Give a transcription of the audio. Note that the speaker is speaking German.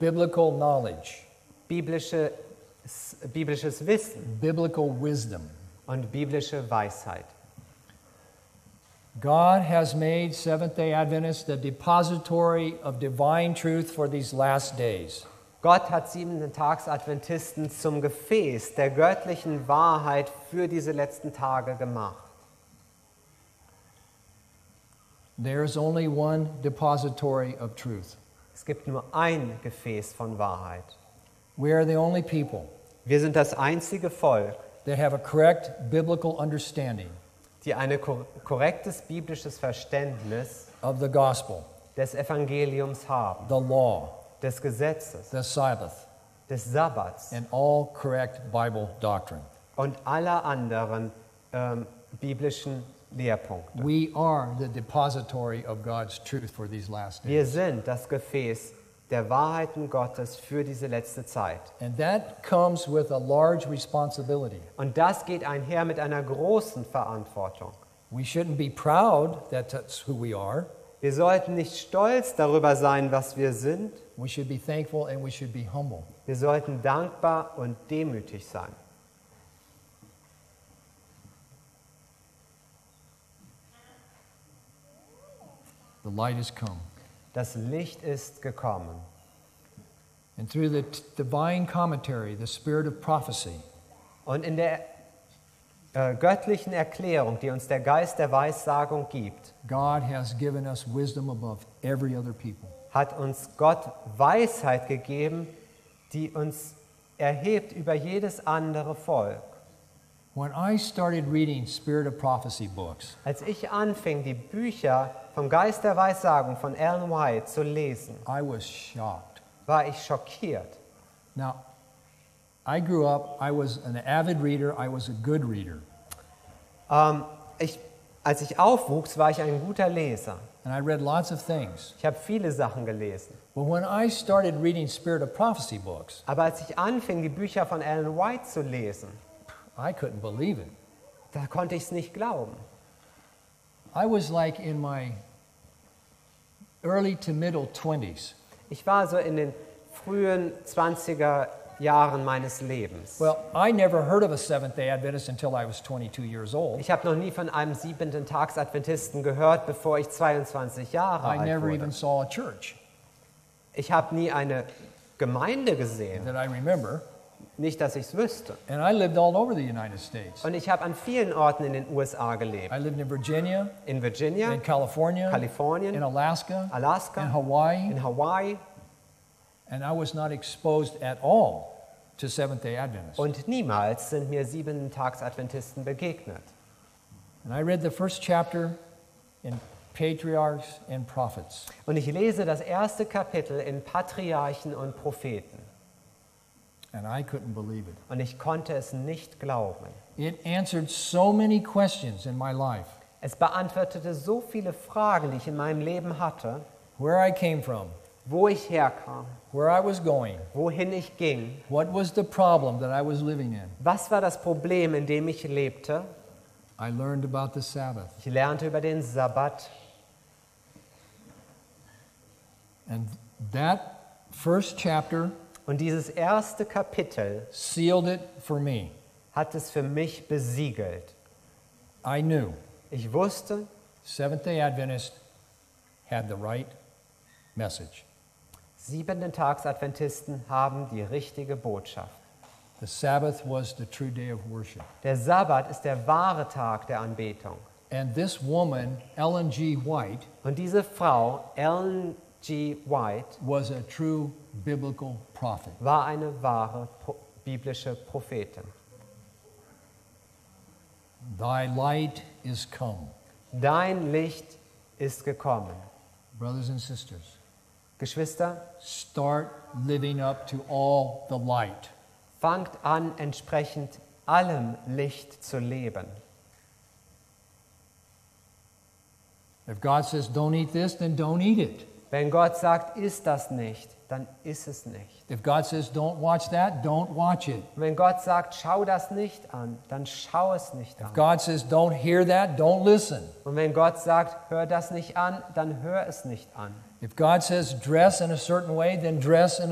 biblical knowledge, biblisches Wissen biblical wisdom. und biblische Weisheit. God has made Seventh-day Adventists the depository of divine truth for these last days. Gott hat Siebenten-Tags-Adventisten zum Gefäß der göttlichen Wahrheit für diese letzten Tage gemacht. There is only one depository of truth. Es gibt nur ein Gefäß von Wahrheit. We are the only people Wir sind das einzige Volk, that have a correct biblical understanding die ein korrektes biblisches Verständnis of the gospel, des Evangeliums haben, the law, des Gesetzes, the Sabbath, des Sabbats and all correct Bible doctrine. und aller anderen biblischen Lehrpunkte. We are the depository of God's truth for these last Wir days. sind das Gefäß der Wahrheiten Gottes für diese letzte Zeit. And that comes with a large responsibility. Und das geht einher mit einer großen Verantwortung. We shouldn't be proud that that's who we are. Wir sollten nicht stolz darüber sein, was wir sind. We should be thankful and we should be humble. Wir sollten dankbar und demütig sein. The light has come. Das Licht ist gekommen. And through the divine commentary, the spirit of prophecy, Und in der göttlichen Erklärung, die uns der Geist der Weissagung gibt, God has given us wisdom above every other people. hat uns Gott Weisheit gegeben, die uns erhebt über jedes andere Volk. When I started reading Spirit of Prophecy books, Als ich anfing, die Bücher vom Geist der Weissagung von Ellen White zu lesen, I was shocked. war ich schockiert. Now, I grew up, I was an avid reader, I was a good reader. Als ich aufwuchs, war ich ein guter Leser. And I read lots of things. Ich habe viele Sachen gelesen. But when I started reading Spirit of Prophecy books, Aber als ich anfing, die Bücher von Ellen White zu lesen, I couldn't believe it. da konnte ich es nicht glauben. I was like in my early to middle 20s. Ich war so in den frühen 20er Jahren meines Lebens. Well, I never heard of a Seventh-day Adventist until I was 22 years old. Ich habe noch nie von einem Siebenten-Tags-Adventisten gehört, bevor ich 22 Jahre I alt never wurde. even saw a church Ich habe nie eine Gemeinde gesehen, that I remember. nicht, dass ich es wüsste. And I lived all over the United States. Und ich habe an vielen Orten in den USA gelebt. I lived in Virginia, In Virginia, in California, Kalifornien, in Alaska, Alaska, in Hawaii, in Hawaii. and I was not exposed at all to Seventh-day Adventists. Und niemals sind mir Siebenten-Tags-Adventisten begegnet. And I read the first chapter in Patriarchs and Prophets. Und ich lese das erste Kapitel in Patriarchen und Propheten. And I couldn't believe it. Und ich konnte es nicht glauben. It answered so many questions in my life. Es beantwortete so viele Fragen, die ich in meinem Leben hatte, Where I came from, wo ich herkam, where I was going, wohin ich ging, what was the problem that I was living in. was war das Problem, in dem ich lebte. I learned about the Sabbath. Ich lernte über den Sabbat. And that first chapter Und dieses erste Kapitel sealed it for me. hat es für mich besiegelt. I knew Ich wusste, Seventh-day Adventists had the right message. Siebenten-Tags-Adventisten haben die richtige Botschaft. The Sabbath was the true day of worship. Der Sabbat ist der wahre Tag der Anbetung. And this woman, Ellen G. White, Und diese Frau, Ellen G. White, was a true biblical prophet. war eine wahre biblische Prophetin. Thy light is come. Dein Licht ist gekommen. Brothers and sisters, Geschwister, start living up to all the light. fangt an, entsprechend allem Licht zu leben. If God says don't eat this, then don't eat it. Wenn Gott sagt, iss das nicht, dann iss es nicht. If God says don't watch that, don't watch it. Und wenn Gott sagt, schau das nicht an, dann schau es nicht If an. God says don't hear that, don't listen. Und wenn Gott sagt, hör das nicht an, dann hör es nicht an. If God says dress in a certain way, then dress in